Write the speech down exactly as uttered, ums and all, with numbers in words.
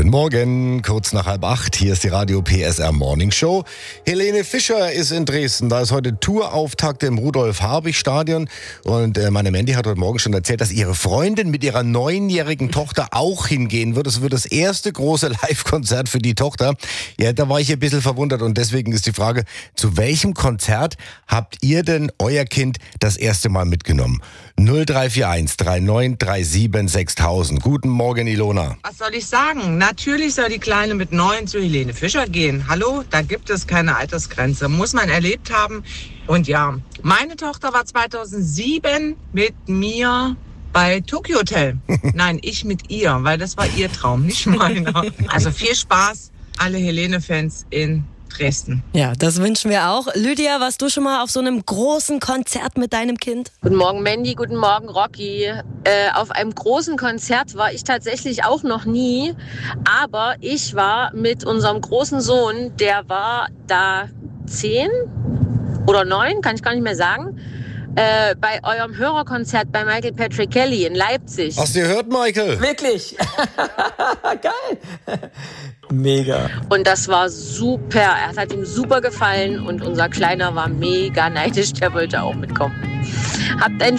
Guten Morgen, kurz nach halb acht. Hier ist die Radio P S R Morning Show. Helene Fischer ist in Dresden. Da ist heute Tourauftakt im Rudolf-Habich-Stadion. Und äh, meine Mandy hat heute Morgen schon erzählt, dass ihre Freundin mit ihrer neunjährigen Tochter auch hingehen wird. Es wird das erste große Live-Konzert für die Tochter. Ja, da war ich ein bisschen verwundert. Und deswegen ist die Frage, zu welchem Konzert habt ihr denn euer Kind das erste Mal mitgenommen? null drei vier eins drei neun drei sieben sechstausend. Guten Morgen, Ilona. Was soll ich sagen? Natürlich soll die Kleine mit neun zu Helene Fischer gehen. Hallo, da gibt es keine Altersgrenze. Muss man erlebt haben. Und ja, meine Tochter war zweitausendsieben mit mir bei Tokyo Hotel. Nein, ich mit ihr, weil das war ihr Traum, nicht meiner. Also viel Spaß, alle Helene-Fans in Dresden. Ja, das wünschen wir auch. Lydia, warst du schon mal auf so einem großen Konzert mit deinem Kind? Guten Morgen Mandy, guten Morgen Rocky. Äh, auf einem großen Konzert war ich tatsächlich auch noch nie, aber ich war mit unserem großen Sohn, der war da zehn oder neun, kann ich gar nicht mehr sagen, äh, bei eurem Hörerkonzert bei Michael Patrick Kelly in Leipzig. Hast du gehört, Michael? Wirklich? Geil. Mega. Und das war super. Er hat ihm super gefallen und unser Kleiner war mega neidisch. Der wollte auch mitkommen. Habt einen